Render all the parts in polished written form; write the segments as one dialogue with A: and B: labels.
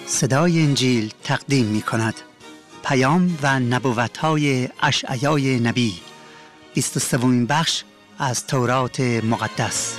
A: صدای انجیل تقدیم می کند پیام و نبوت‌های اشعیای نبی 23مین بخش از تورات مقدس.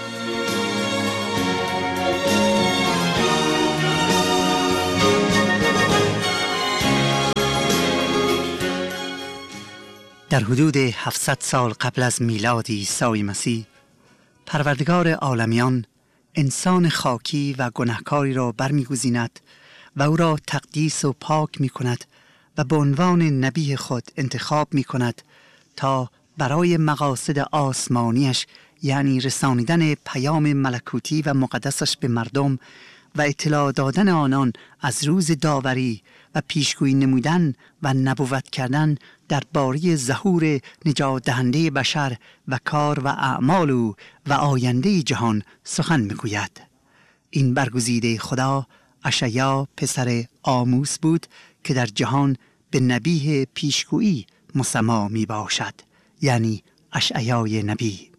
A: در حدود 700 سال قبل از میلاد عیسی مسیح، پروردگار عالمیان انسان خاکی و گناهکاری را برمی‌گزیند و او را تقدیس و پاک می‌کند و به عنوان نبی خود انتخاب می‌کند تا برای مقاصد آسمانیش، یعنی رسانیدن پیام ملکوتی و مقدسش به مردم و اطلاع دادن آنان از روز داوری و پیشگویی نمودن و نبوت کردن درباره ظهور نجات دهنده بشر و کار و اعمال او و آینده جهان سخن میگوید. این برگزیده خدا اشعیا پسر آموس بود که در جهان به نبی پیشگویی مسما می باشد، یعنی اشعیای نبی.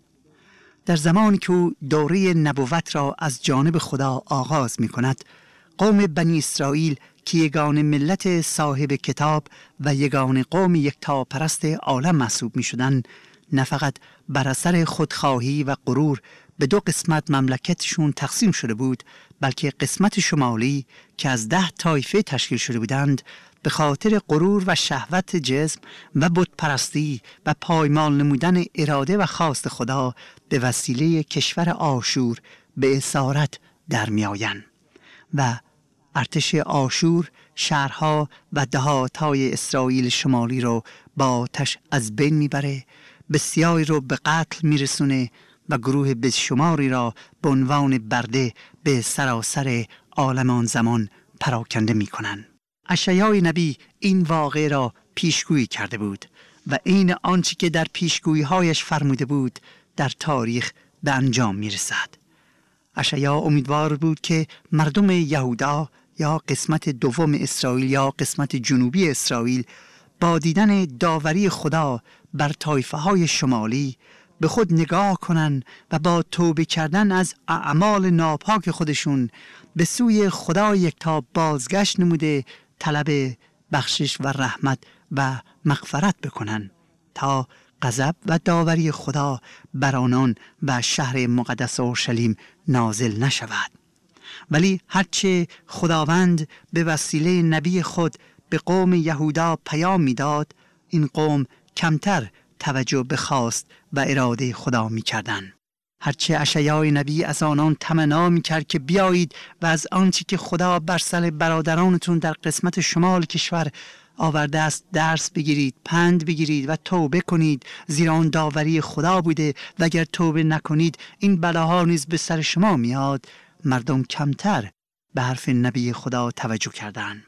A: در زمانی که او دوره نبوت را از جانب خدا آغاز می کند، قوم بنی اسرائیل که یگانه ملت صاحب کتاب و یگانه قوم یکتاپرست عالم محسوب می شدند، نه فقط بر اثر خودخواهی و غرور به دو قسمت مملکتشون تقسیم شده بود، بلکه قسمت شمالی که از 10 طایفه تشکیل شده بودند به خاطر غرور و شهوت جسم و بتپرستی و پایمال نمودن اراده و خواست خدا به وسیله کشور آشور به اسارت در می آیند و ارتش آشور شهرها و دهاتهای اسرائیل شمالی رو با آتش از بین میبره، بسیاری رو به قتل میرسونه و گروه بسیاری را به عنوان برده به سراسر عالم آن زمان پراکنده میکنن. اشعیای نبی این واقعه را پیشگویی کرده بود و این آنچه که در پیشگویی‌هایش فرموده بود در تاریخ به انجام میرسد. اشعیا امیدوار بود که مردم یهودا یا قسمت دوم اسرائیل یا قسمت جنوبی اسرائیل با دیدن داوری خدا بر طایفه‌های شمالی به خود نگاه کنن و با توبه کردن از اعمال ناپاک خودشون به سوی خدا یکتا بازگشت نموده طلب بخشش و رحمت و مغفرت بکنن تا غضب و داوری خدا بر آنان و شهر مقدس اورشلیم نازل نشود. ولی هرچه خداوند به وسیله نبی خود به قوم یهودا پیام میداد، این قوم کمتر توجه به خواست و اراده خدا میکردند. هرچه اشعیای نبی از آنان تمنا میکرد که بیایید و از آنچه که خدا بر سر برادرانتون در قسمت شمال کشور آورده است درس بگیرید، پند بگیرید و توبه کنید، زیرا آن داوری خدا بوده و اگر توبه نکنید این بلاها نیز به سر شما میاد، مردم کمتر به حرف نبی خدا توجه کردند.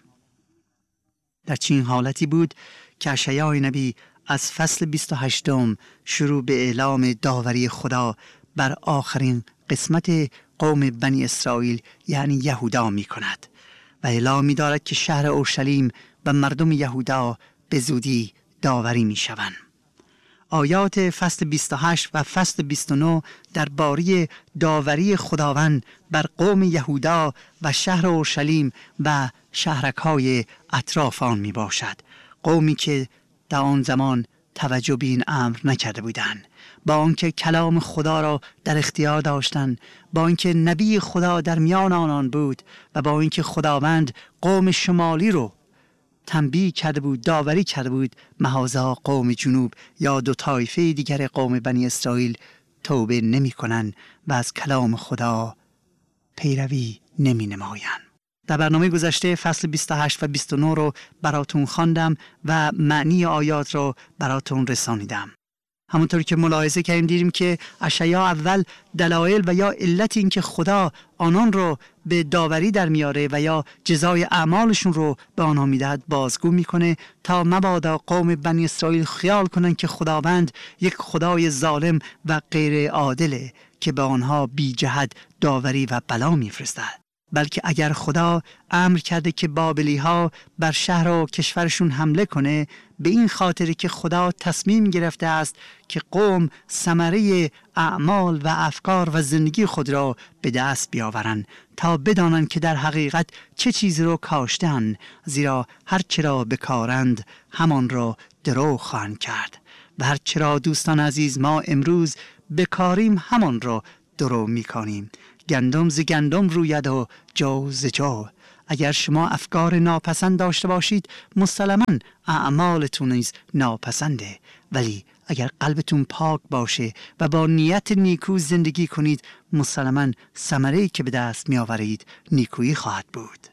A: در چنین حالتی بود که اشعیای نبی از فصل 28 شروع به اعلام داوری خدا بر آخرین قسمت قوم بنی اسرائیل یعنی یهودا می کند و اعلام می دارد که شهر اورشلیم و مردم یهودا به زودی داوری می شوند. آیات فصل 28 و فصل 29 درباره داوری خداوند بر قوم یهودا و شهر اورشلیم و شهرک‌های اطراف آن می باشد. قومی که در آن زمان توجه به این امر نکرده بودند، با آنکه کلام خدا را در اختیار داشتند، با اینکه نبی خدا در میان آنان بود و با اینکه خداوند قوم شمالی رو تنبیه کرده بود، داوری کرده بود، محاذا قوم جنوب یا 2 طایفه دیگر قوم بنی اسرائیل توبه نمی کنند و از کلام خدا پیروی نمی نمایند. در برنامه گذشته فصل 28 و 29 رو براتون خواندم و معنی آیات رو براتون رسانیدم. همونطور که ملاحظه کردیم دیدیم که اشعیا اول دلایل و یا علت این که خدا آنان رو به داوری در میاره و یا جزای اعمالشون رو به آنها میدهد بازگو میکنه تا مبادا قوم بنی اسرائیل خیال کنن که خداوند یک خدای ظالم و غیر عادله که به آنها بی جهت داوری و بلا میفرستد. بلکه اگر خدا امر کرده که بابلی ها بر شهر و کشورشون حمله کنه، به این خاطر که خدا تصمیم گرفته است که قوم ثمره اعمال و افکار و زندگی خود را به دست بیاورند تا بدانند که در حقیقت چه چیزی را کاشتند، زیرا هر چه را بکارند همان را درو خواهند کرد و هر چه را دوستان عزیز ما امروز بکاریم همان را درو می‌کنیم. گندم ز گندم روید و جو ز جو. اگر شما افکار ناپسند داشته باشید مسلماً اعمالتون نیز ناپسنده، ولی اگر قلبتون پاک باشه و با نیت نیکو زندگی کنید مسلماً ثمره‌ای که به دست می آورید نیکویی خواهد بود.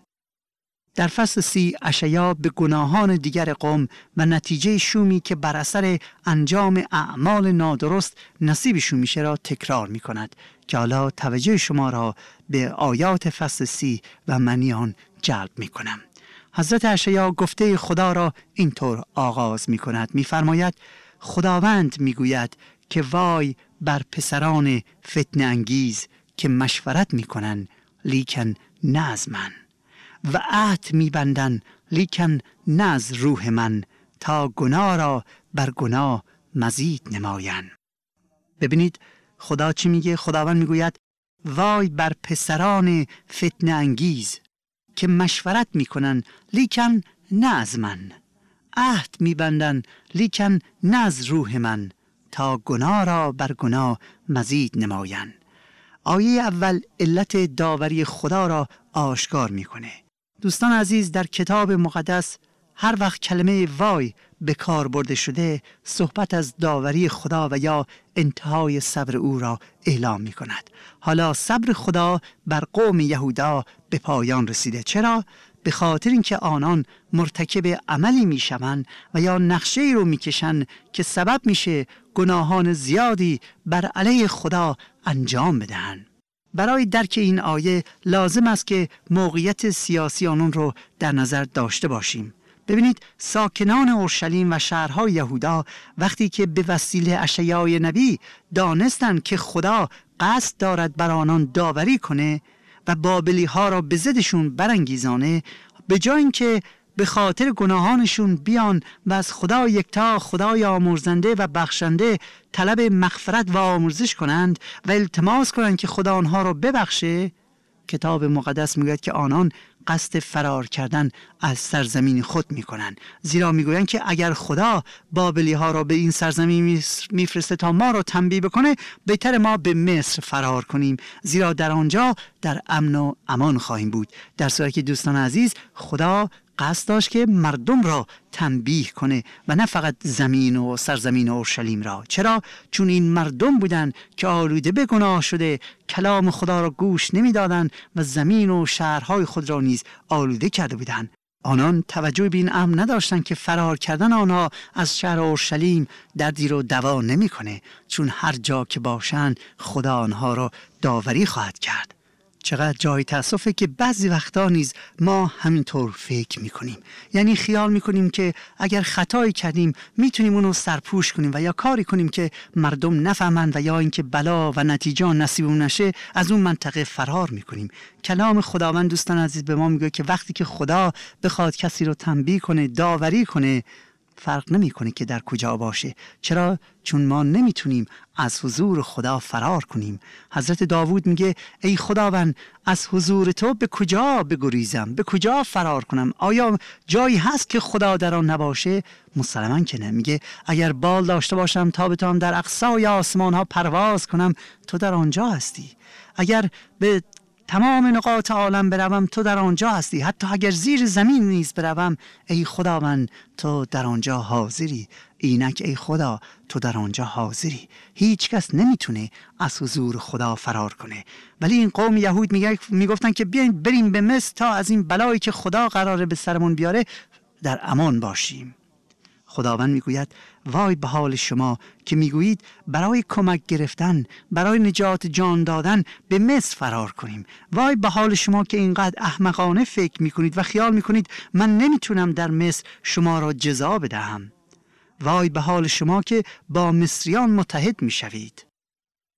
A: در فصل 30 اشعیا به گناهان دیگر قوم و نتیجه شومی که بر اثر انجام اعمال نادرست نصیبشون میشه را تکرار می کند که حالا توجه شما را به آیات فصل 30 و معنی آن جلب می کنم. حضرت اشعیا گفته خدا را اینطور آغاز می کند، می فرماید خداوند می گوید که وای بر پسران فتنه انگیز که مشورت می کنن لیکن نه از من و عهد می بندن لیکن نه از روح من تا گناه را بر گناه مزید نماین. ببینید خدا چی میگه؟ خداوند میگوید وای بر پسران فتنه انگیز که مشورت میکنن لیکن نه از من، عهد میبندن لیکن نه از روح من تا گناه را بر گناه مزید نماین. آیه اول علت داوری خدا را آشکار میکنه. دوستان عزیز، در کتاب مقدس هر وقت کلمه وای به کار برده شده صحبت از داوری خدا و یا انتهای صبر او را اعلام می کند. حالا صبر خدا بر قوم یهودا به پایان رسیده. چرا؟ به خاطر اینکه آنان مرتکب عملی می شوند و یا نقشه‌ای رو می کشند که سبب میشه گناهان زیادی بر علیه خدا انجام بدهند. برای درک این آیه لازم است که موقعیت سیاسی آنان رو در نظر داشته باشیم. ببینید ساکنان اورشلیم و شهرهای یهودا وقتی که به وسیله اشعیای نبی دانستند که خدا قصد دارد بر آنان داوری کنه و بابلی ها را به ضدشون برانگیزانه، به جای اینکه به خاطر گناهانشون بیان و از خدا یکتا خدای آمرزنده و بخشنده طلب مغفرت و آمرزش کنند و التماس کنند که خدا آنها را ببخشه، کتاب مقدس میگوید که آنان قصد فرار کردن از سرزمین خود میکنند. زیرا میگویند که اگر خدا بابلی ها را به این سرزمین میفرسته تا ما را تنبیه بکنه، بهتر ما به مصر فرار کنیم، زیرا در آنجا در امن و امان خواهیم بود. در صورتی که دوستان عزیز خدا قصد داشت که مردم را تنبیه کنه و نه فقط زمین و سرزمین اورشلیم را. چرا؟ چون این مردم بودن که آلوده به گناه شده کلام خدا را گوش نمیدادند و زمین و شهرهای خود را نیز آلوده کرده بودند. آنان توجه به این امر نداشتند که فرار کردن آنها از شهر اورشلیم دردی رو دوا نمیکنه، چون هر جا که باشند خدا آنها را داوری خواهد کرد. چقدر جای تأسفه که بعضی وقتا نیز ما همینطور فکر میکنیم، یعنی خیال میکنیم که اگر خطایی کردیم میتونیم اونو سرپوش کنیم و یا کاری کنیم که مردم نفهمند و یا اینکه بلا و نتیجه نصیبمون نشه از اون منطقه فرار میکنیم. کلام خداوند دوستان عزیز به ما میگه که وقتی که خدا بخواد کسی رو تنبیه کنه، داوری کنه، فرق نمیکنه که در کجا باشه. چرا؟ چون ما نمیتونیم از حضور خدا فرار کنیم. حضرت داوود میگه ای خداوند از حضور تو به کجا بگریزم، به کجا فرار کنم؟ آیا جایی هست که خدا در آن نباشه؟ مسلماً که نه. میگه اگر بال داشته باشم تا بتوانم در اقصای آسمان ها پرواز کنم تو در آنجا هستی. اگر به تمام نقاط عالم بروم تو در آنجا هستی. حتی اگر زیر زمین نیز بروم ای خداوند تو در آنجا حاضری. اینک ای خدا تو در آنجا حاضری. هیچ کس نمیتونه از حضور خدا فرار کنه. ولی این قوم یهود میگفتن که بیاین بریم به مصر تا از این بلایی که خدا قراره به سرمون بیاره در امان باشیم. خداوند میگوید وای به حال شما که میگویید برای کمک گرفتن، برای نجات جان دادن به مصر فرار کنیم. وای به حال شما که اینقدر احمقانه فکر میکنید و خیال میکنید من نمیتونم در مصر شما را جزا بدهم. وای به حال شما که با مصریان متحد میشوید.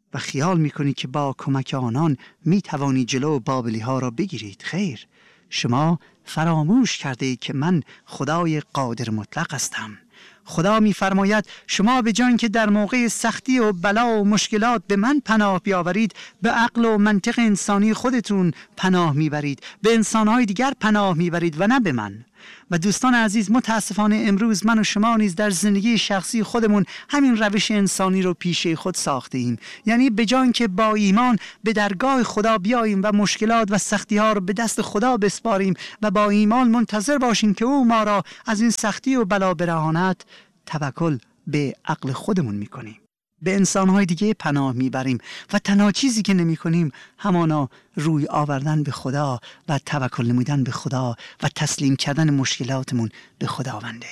A: و خیال میکنید که با کمک آنان میتوانید جلو بابلی ها را بگیرید. خیر، شما فراموش کرده اید که من خدای قادر مطلق هستم. خدا میفرماید شما به جای که در موقع سختی و بلا و مشکلات به من پناه بیاورید، به عقل و منطق انسانی خودتون پناه میبرید، به انسانهای دیگر پناه میبرید و نه به من. و دوستان عزیز، متاسفانه امروز من و شما نیز در زندگی شخصی خودمون همین روش انسانی رو پیشه خود ساخته ایم. یعنی به جای که با ایمان به درگاه خدا بیاییم و مشکلات و سختی ها رو به دست خدا بسپاریم و با ایمان منتظر باشیم که او ما را از این سختی و بلا برهاند، توکل به عقل خودمون میکنیم، به انسانهای دیگه پناه میبریم و تنها چیزی که نمی کنیم همانا روی آوردن به خدا و توکل نمودن به خدا و تسلیم کردن مشکلاتمون به خداونده.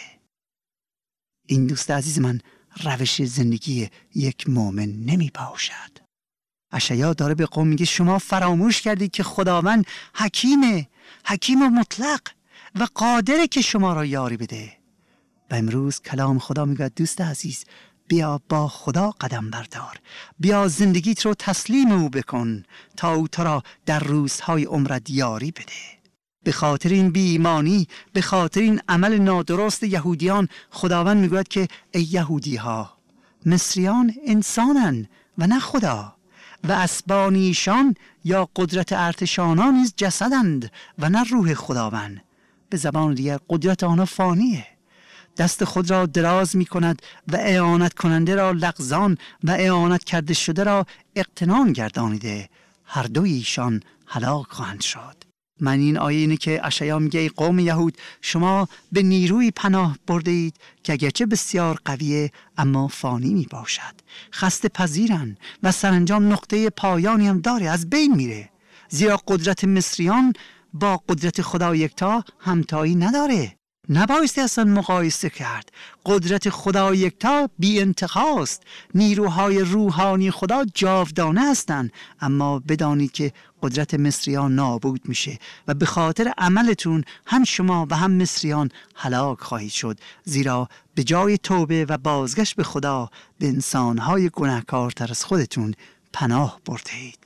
A: این دوست عزیز من روش زندگی یک مؤمن نمی باشد. اشعیا داره به قوم میگه شما فراموش کردید که خداوند حکیم و مطلق و قادره که شما را یاری بده. و امروز کلام خدا میگه دوست عزیز، بیا با خدا قدم بردار، بیا زندگیت رو تسلیم او بکن تا او تو را در روزهای عمرت یاری بده. به خاطر این بی‌ایمانی، به خاطر این عمل نادرست یهودیان، خداوند میگوید که ای یهودی ها، مصریان انسانن و نه خدا، و اسبانیشان یا قدرت ارتشانان نیز جسدند و نه روح خداوند. به زبان دیگر قدرت آنها فانیه. دست خود را دراز می کند و اعانت کننده را لغزان و اعانت کرده شده را اقتنان گردانیده. هر دوی ایشان هلاک خواهند شد. من این آیه اینه که اشعیا میگه ای قوم یهود، شما به نیروی پناه برده اید که اگرچه بسیار قویه اما فانی می باشد. خسته پذیرن و سرانجام نقطه پایانی هم داره، از بین میره. زیرا قدرت مصریان با قدرت خدا یکتا همتایی نداره. نبایستی اصلا مقایسه کرد. قدرت خدا یکتا بی انتهاست. نیروهای روحانی خدا جاودانه هستند، اما بدانید که قدرت مصریان نابود میشه و به خاطر عملتون هم شما و هم مصریان هلاک خواهید شد، زیرا به جای توبه و بازگشت به خدا به انسانهای گناهکارتر از خودتون پناه بردید.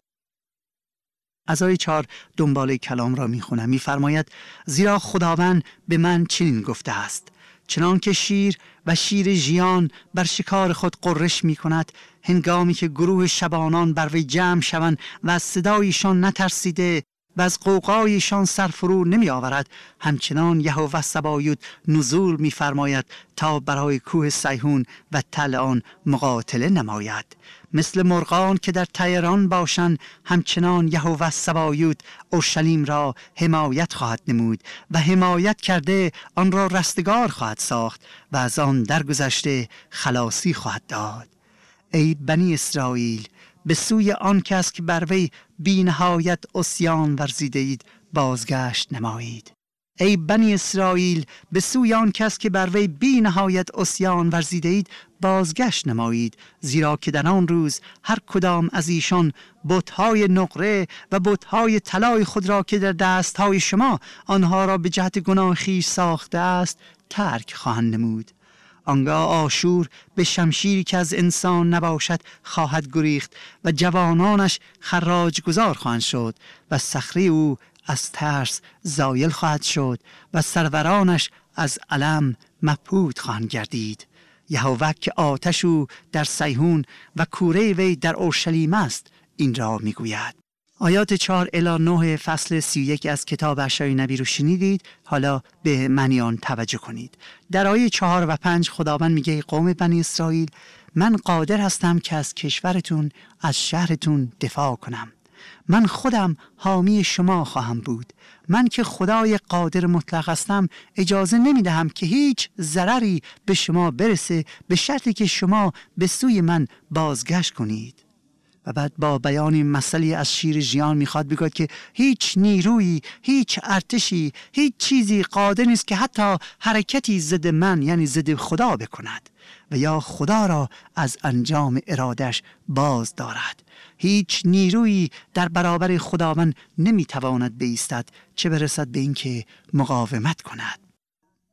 A: از آیه 4 دنباله کلام را میخونم. میفرماید زیرا خداوند به من چنین گفته است، چنان که شیر و شیر ژیان بر شکار خود قرش می کند، هنگامی که گروه شبانان بر وی جمع شوند و از صدایشان نترسیده و از قوقایشان سرفرو نمی آورد، همچنان یهوه سبایوت نزول می فرماید تا برای کوه سیهون و تل آن مقاتله نماید. مثل مرغان که در طیران باشند، همچنان یهوه سبایوت اورشلیم را حمایت خواهد نمود و حمایت کرده آن را رستگار خواهد ساخت و از آن درگذشته خلاصی خواهد داد. ای بنی اسرائیل، به سوی آن کس که بر وی بی نهایت عصیان ورزیده اید بازگشت نمایید. ای بنی اسرائیل، به سوی آن کس که بر وی بی نهایت عصیان ورزیده اید بازگشت نمایید، زیرا که در آن روز هر کدام از ایشان بت‌های نقره و بت‌های طلای خود را که در دست‌های شما آنها را به جهت گناه خویش ساخته است ترک خواهند نمود. آنگاه آشور به شمشیری که از انسان نباشد خواهد گریخت و جوانانش خراج گذار خواهند شد و صخره او از ترس زایل خواهد شد و سرورانش از الم مبهوت خواهند گردید. یهوه که آتش او در سیهون و کوره وی در اورشلیم است این را میگوید. آیات 4 الی 9 فصل 31 از کتاب اشعیا نبی رو شنیدید. حالا به معنی آن توجه کنید. در آیه 4 و 5 خداوند میگه قوم بنی اسرائیل، من قادر هستم که از کشورتون، از شهرتون دفاع کنم. من خودم حامی شما خواهم بود. من که خدای قادر مطلق هستم اجازه نمیدهم که هیچ ضرری به شما برسه، به شرطی که شما به سوی من بازگشت کنید. و بعد با بیان مسئله از شیر ژیان میخواد بگوید که هیچ نیرویی، هیچ ارتشی، هیچ چیزی قادر نیست که حتی حرکتی ضد من یعنی ضد خدا بکند و یا خدا را از انجام ارادش باز دارد. هیچ نیرویی در برابر خداوند نمیتواند بایستد، چه برسد به اینکه مقاومت کند.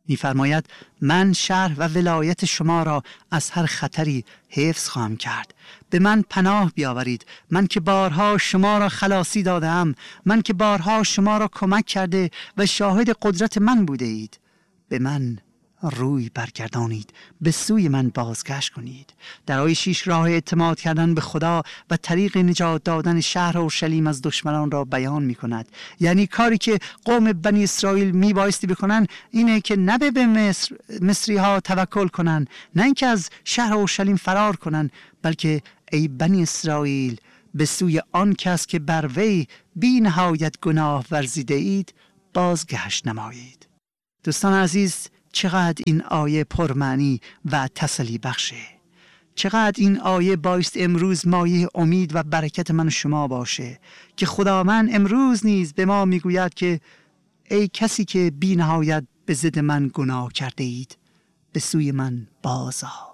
A: می‌فرماید من شهر و ولایت شما را از هر خطری حفظ خواهم کرد. به من پناه بیاورید، من که بارها شما را خلاصی دادم، من که بارها شما را کمک کرده و شاهد قدرت من بوده اید. به من روی برگردانید، به سوی من بازگشت کنید. در آیه 6 راه اعتماد کردن به خدا و طریق نجات دادن شهر اورشلیم از دشمنان را بیان می کند. یعنی کاری که قوم بنی اسرائیل می بایستی بکنن اینه که نه به مصری ها توکل کنن، نه اینکه از شهر اورشلیم فرار کنن، بلکه ای بنی اسرائیل به سوی آن کس که بر وی بی نهایت گناه ورزیده اید بازگشت نمایید. دوستان عزیز، چقدر این آیه پرمعنی و تسلی بخشه. چقدر این آیه بایست امروز مایه امید و برکت من و شما باشه که خداوند امروز نیز به ما میگوید که ای کسی که بی نهایت به ضد من گناه کرده اید به سوی من باز آ.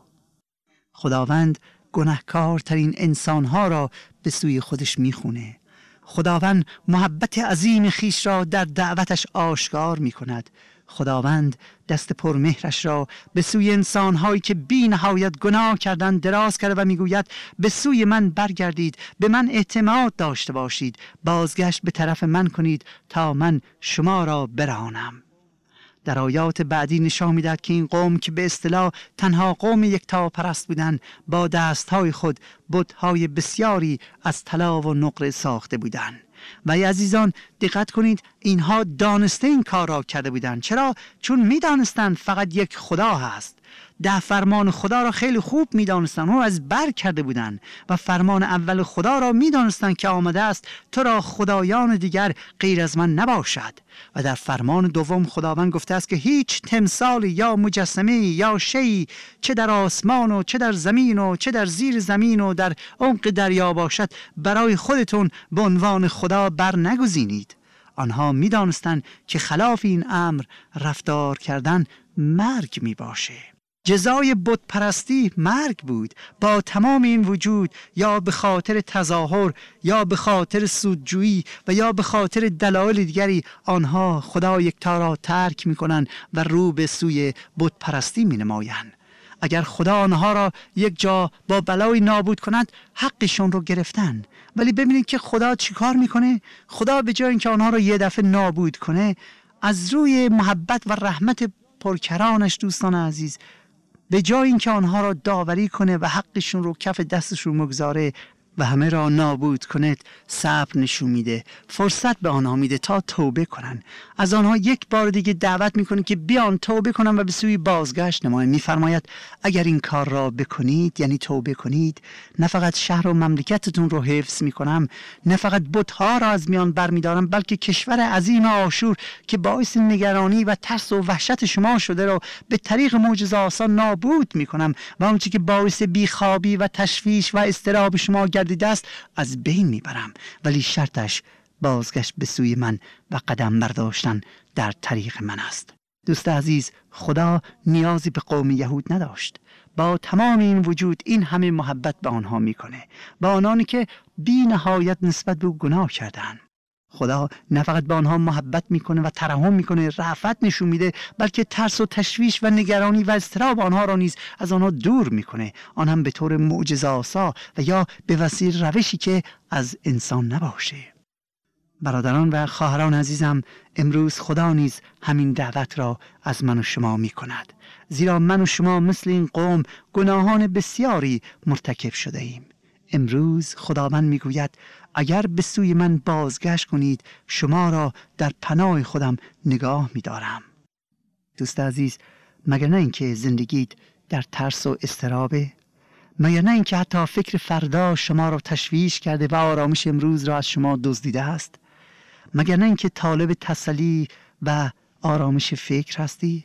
A: خداوند گناهکارترین انسانها را به سوی خودش میخونه. خداوند محبت عظیم خیش را در دعوتش آشکار میکند. خداوند دست پرمهرش را به سوی انسانهایی که بی نهایت گناه کردند دراز کرده و میگوید به سوی من برگردید، به من اعتماد داشته باشید، بازگشت به طرف من کنید تا من شما را برانم. در آیات بعدی نشان می‌دهد که این قوم که به اصطلاح تنها قوم یکتاپرست بودند با دستهای خود بت‌های بسیاری از طلا و نقره ساخته بودند. و ای عزیزان دقت کنید، اینها دانسته این کار را کرده بودند. چرا؟ چون می‌دانستند فقط یک خدا هست. ده فرمان خدا را خیلی خوب می‌دانستند، اون از بر کرده بودند و فرمان اول خدا را می‌دانستند که آمده است تو را خدایان دیگر غیر از من نباشد. و در فرمان دوم خداوند گفته است که هیچ تمثال یا مجسمه یا شیء چه در آسمان و چه در زمین و چه در زیر زمین و در عمق دریا باشد برای خودتون به عنوان خدا بر نگزینید. آنها می‌دانستند که خلاف این امر رفتار کردن مرگ میباشه. جزای بت پرستی مرگ بود. با تمام این وجود، یا به خاطر تظاهر یا به خاطر سودجویی و یا به خاطر دلایل دیگری، آنها خدا یکتا را ترک میکنند و رو به سوی بت پرستی مینمایند. اگر خدا آنها را یک جا با بلای نابود کند حقشون رو گرفتن. ولی ببینید که خدا چیکار میکنه؟ خدا به جای اینکه آنها را یه دفعه نابود کنه، از روی محبت و رحمت پرکرانش دوستان عزیز، به جای اینکه آنها را داوری کنه و حقشون رو کف دستشون مگذاره و همه را نابود کنه، صبر نشون میده، فرصت به آنها میده تا توبه کنن. از آنها یک بار دیگه دعوت میکنه که بیان توبه کنن و به سوی بازگشت نمایند. میفرماید اگر این کار را بکنید، یعنی توبه کنید، نه فقط شهر و مملکتتون رو حفظ میکنم، نه فقط بت‌ها را از میان برمیدارم، بلکه کشور عظیم آشور که باعث نگرانی و ترس و وحشت شما شده رو به طریق معجزه آسان نابود میکنم و آنچه که باعث بیخوابی و تشویش و اضطراب شما گردیده است از بین میبرم. ولی شرطش بازگشت به سوی من و قدم برداشتن در طریق من است. دوست عزیز، خدا نیازی به قوم یهود نداشت. با تمام این وجود این همه محبت به آنها میکنه، به آنانی که بی نهایت نسبت به او گناه کردند. خدا نه فقط به آنها محبت میکنه و ترحم میکنه، رأفت نشون میده، بلکه ترس و تشویش و نگرانی و اضطراب آنها را نیز از آنها دور میکنه، آن هم به طور معجزه‌آسا و یا به وسیله روشی که از انسان نباشه. برادران و خواهران عزیزم، امروز خدا نیز همین دعوت را از من و شما میکند، زیرا من و شما مثل این قوم گناهان بسیاری مرتکب شده ایم. امروز خداوند میگوید اگر به سوی من بازگشت کنید شما را در پناه خودم نگاه می‌دارم. دوست عزیز، مگر نه اینکه زندگیت در ترس و اضطرابه؟ مگر نه اینکه حتی فکر فردا شما را تشویش کرده و آرامش امروز را از شما دزدیده است؟ مگر نه اینکه طالب تسلی و آرامش فکر هستی؟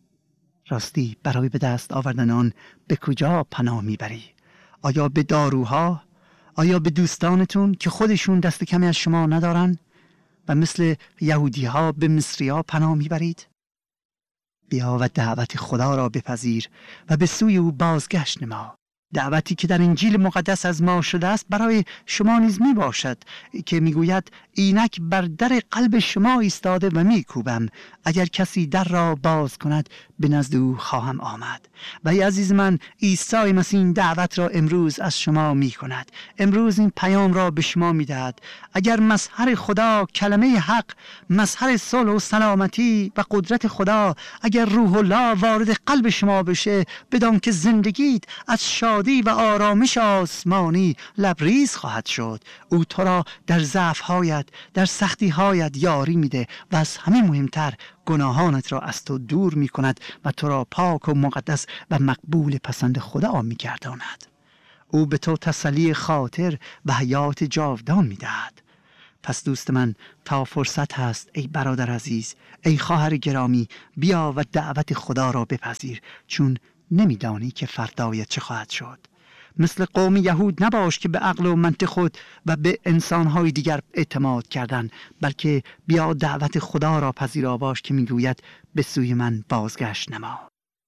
A: راستی برای به دست آوردن آن به کجا پناه میبری؟ آیا به داروها؟ آیا به دوستانتون که خودشون دست کمی از شما ندارن و مثل یهودی ها به مصری ها پناه میبرید؟ بیا و دعوت خدا را بپذیر و به سوی او بازگشت نما. دعوتی که در انجیل مقدس از ما شده است برای شما نیز می باشد که می گوید اینک بر در قلب شما ایستاده و می کوبم، اگر کسی در را باز کند به نزد او خواهم آمد. و ای عزیز من، عیسی مسیح این دعوت را امروز از شما می کند. امروز این پیام را به شما می دهد. اگر مظهر خدا، کلمه حق، مظهر صلح و سلامتی و قدرت خدا، اگر روح الله وارد قلب شما بشه، بدان که زندگیت از شادی و آرامش آسمانی لبریز خواهد شد. او تو را در ضعف‌هایت، در سختی‌هایت یاری میده و از همه مهمتر گناهانت را از تو دور می کند و تو را پاک و مقدس و مقبول پسند خدا می گرداند. او به تو تسلی خاطر و حیات جاودان می دهد. پس دوست من، تا فرصت هست ای برادر عزیز، ای خواهر گرامی، بیا و دعوت خدا را بپذیر، چون نمیدانی که فردایت چه خواهد شد. مثل قوم یهود نباش که به عقل و منطق خود و به انسانهای دیگر اعتماد کردن، بلکه بیا دعوت خدا را پذیرا باش که میگوید به سوی من بازگشت نما.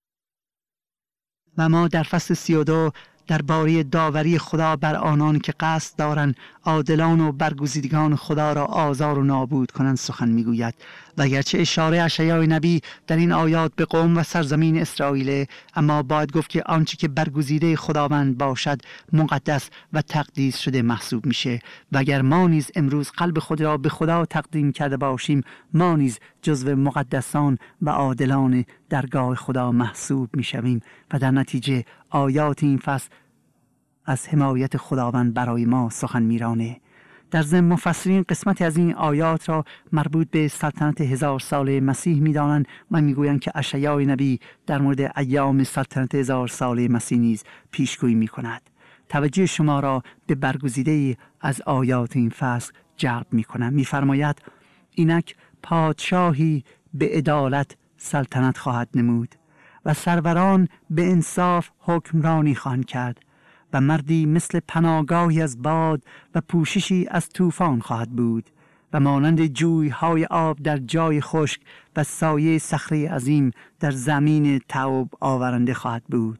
A: و ما در فصل 32 درباره داوری خدا بر آنان که قصد دارند عادلان و برگزیدگان خدا را آزار و نابود کنند سخن میگوید. و اگرچه اشاره اشعیا نبی در این آیات به قوم و سرزمین اسرائیل، اما باید گفت که آنچه که برگزیده خداوند باشد مقدس و تقدیس شده محسوب میشه. و اگر ما نیز امروز قلب خود را به خدا تقدیم کرده باشیم، ما نیز جزو مقدسان و عادلان درگاه خدا محسوب میشویم و در نتیجه آیات این فصل از حمایت خداوند برای ما سخن میرانه. در ضمن مفسرین قسمتی از این آیات را مربوط به سلطنت 1000 ساله مسیح می‌دانند و میگویند که اشعیا نبی در مورد ایام سلطنت 1000 ساله مسیح نیز پیشگویی می‌کند. توجه شما را به برگزیده‌ای از آیات این فصل جلب می‌کنم. می‌فرماید اینک پادشاهی به عدالت سلطنت خواهد نمود و سروران به انصاف حکمرانی خواهند کرد و مردی مثل پناهگاهی از باد و پوششی از طوفان خواهد بود و مانند جویهای آب در جای خشک و سایه صخره عظیم در زمین تعب آورنده خواهد بود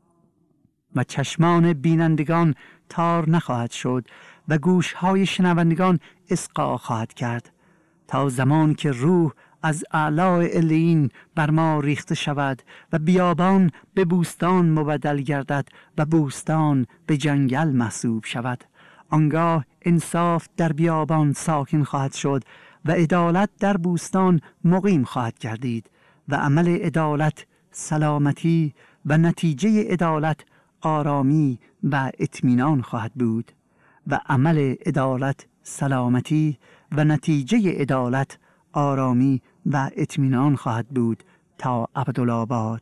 A: و چشمان بینندگان تار نخواهد شد و گوشهای شنوندگان اصغا خواهد کرد، تا زمان که روح از اعلی علیین بر ما ریخته شود و بیابان به بوستان مبدل گردد و بوستان به جنگل محسوب شود. آنگاه انصاف در بیابان ساکن خواهد شد و عدالت در بوستان مقیم خواهد گردید و عمل عدالت سلامتی و نتیجه عدالت آرامی و اطمینان خواهد بود و عمل عدالت سلامتی و نتیجه عدالت آرامی و اطمینان خواهد بود تا ابدالآباد.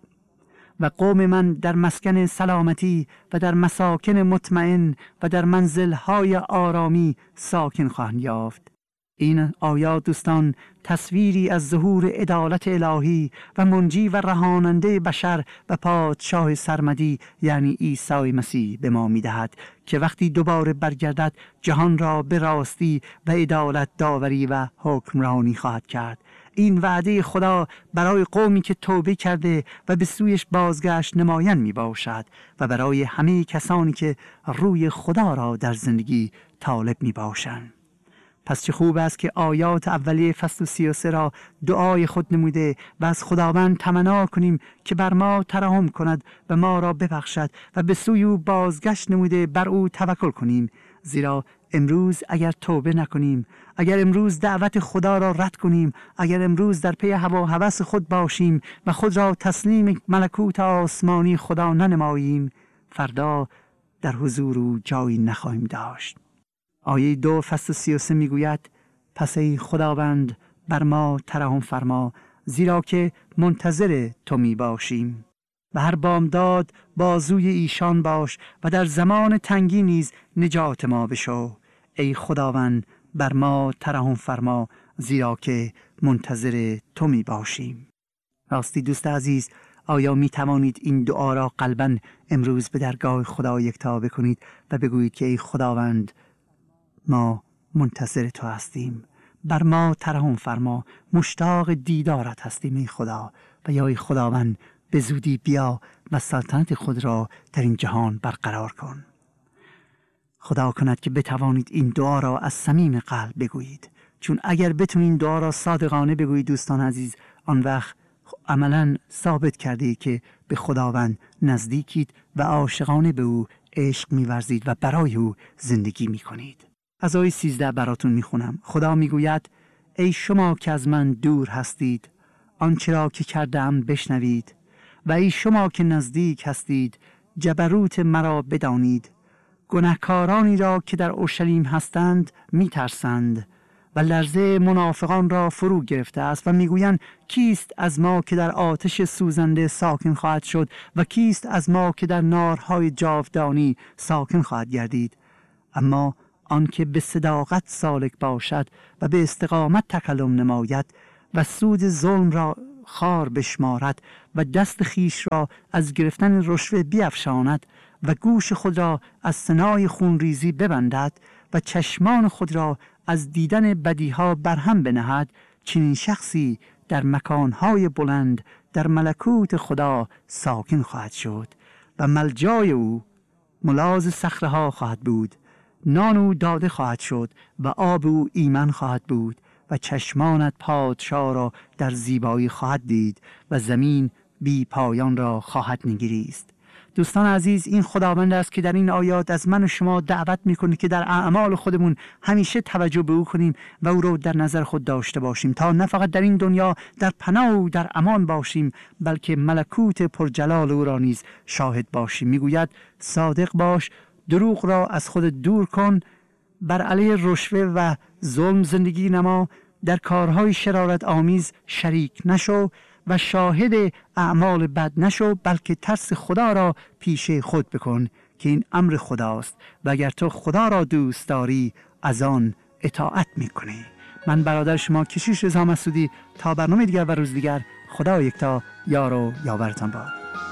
A: و قوم من در مسکن سلامتی و در مساکن مطمئن و در منزل‌های آرامی ساکن خواهند یافت. این آیات دوستان تصویری از ظهور عدالت الهی و منجی و رهاننده بشر و پادشاه سرمدی یعنی عیسی مسیح به ما می‌دهد که وقتی دوباره برگردد جهان را به راستی و عدالت داوری و حکمرانی خواهد کرد. این وعده خدا برای قومی که توبه کرده و به سویش بازگشت نمایان می باشد و برای همه کسانی که روی خدا را در زندگی طالب می باشند. پس چه خوب است که آیات اولیه فصل 33 را دعای خود نموده و از خداوند تمنا کنیم که بر ما ترحم کند و ما را ببخشد و به سوی او بازگشت نموده بر او توکل کنیم. زیرا امروز اگر توبه نکنیم، اگر امروز دعوت خدا را رد کنیم، اگر امروز در پی هوا و هوس خود باشیم و خود را تسلیم ملکوت آسمانی خدا ننماییم، فردا در حضور او جایی نخواهیم داشت. آیه 2 فصل 33 میگوید پس ای خداوند بر ما ترحم فرما، زیرا که منتظر تو می باشیم و هر بامداد بازوی ایشان باش و در زمان تنگی نیز نجات ما بشو. ای خداوند بر ما ترحم فرما، زیرا که منتظر تو می باشیم. راستی دوست عزیز، آیا می توانید این دعا را قلباً امروز به درگاه خدا یکتا بکنید و بگویید که ای خداوند ما منتظر تو هستیم، بر ما ترحم فرما، مشتاق دیدارت هستیم ای خدا. و یا ای خداوند به زودی بیا و سلطنت خود را در این جهان برقرار کن. خدا کند که بتوانید این دعا را از صمیم قلب بگویید، چون اگر بتونید دعا را صادقانه بگویید دوستان عزیز، آن وقت عملاً ثابت کردید که به خداوند نزدیکید و عاشقانه به او عشق می‌ورزید و برای او زندگی می‌کنید. از آیه 13 براتون می‌خونم. خدا می‌گوید: ای شما که از من دور هستید، آنچه را که کردم بشنوید، و ای شما که نزدیک هستید، جبروت مرا بدانید. گناهکارانی را که در اورشلیم هستند می‌ترسند و لرزه منافقان را فرو گرفته است و میگویند کیست از ما که در آتش سوزنده ساکن خواهد شد و کیست از ما که در نارهای جاودانی ساکن خواهد گردید. اما آنکه به صداقت سالک باشد و به استقامت تکلم نماید و سود ظلم را خار بشمارد و دست خیش را از گرفتن رشوه بیفشاند و گوش خود را از ثنای خونریزی ببندد و چشمان خود را از دیدن بدیها برهم بنهد، چنین شخصی در مکانهای بلند در ملکوت خدا ساکن خواهد شد و ملجای او ملاذ صخره‌ها خواهد بود. نان او داده خواهد شد و آب او ایمن خواهد بود و چشمانت پادشاه را در زیبایی خواهد دید و زمین بی پایان را خواهد نگریست. دوستان عزیز، این خداوند است که در این آیات از من و شما دعوت میکنه که در اعمال خودمون همیشه توجه به او کنیم و او رو در نظر خود داشته باشیم تا نه فقط در این دنیا در پناه و در امان باشیم، بلکه ملکوت پرجلال او را نیز شاهد باشیم. میگوید صادق باش، دروغ را از خود دور کن، بر علیه رشوه و ظلم زندگی نما، در کارهای شرارت آمیز شریک نشو و شاهد اعمال بد نشو، بلکه ترس خدا را پیش خود بکن که این امر خداست و اگر تو خدا را دوست داری از آن اطاعت میکنی. من برادر شما کشیش رضا مسعودی، تا برنامه دیگر و روز دیگر، خدا یکتا یار و یاورتان باد.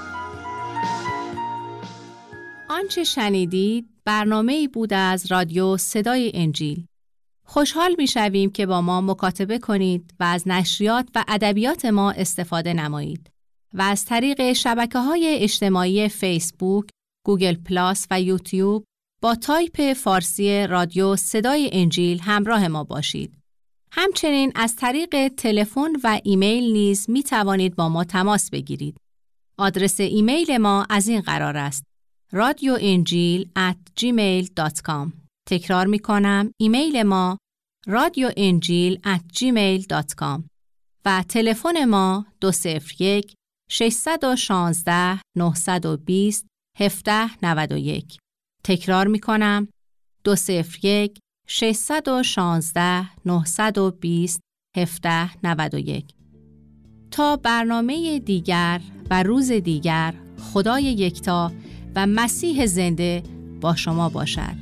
B: آنچه شنیدید برنامه‌ای بود از رادیو صدای انجیل. خوشحال می‌شویم که با ما مکاتبه کنید و از نشریات و ادبیات ما استفاده نمایید و از طریق شبکه‌های اجتماعی فیسبوک، گوگل پلاس و یوتیوب با تایپ فارسی رادیو صدای انجیل همراه ما باشید. همچنین از طریق تلفن و ایمیل نیز می‌توانید با ما تماس بگیرید. آدرس ایمیل ما از این قرار است: radioenjil@gmail.com. تکرار می‌کنم، ایمیل ما radioenjil@gmail.com و تلفن ما 201 616 920 1791. تکرار می‌کنم، 201 616 920 1791. تا برنامه دیگر و روز دیگر، خدای یکتا و مسیح زنده با شما باشد.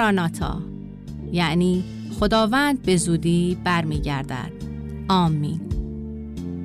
B: ماراناتا، یعنی خداوند به زودی برمیگردد. آمین.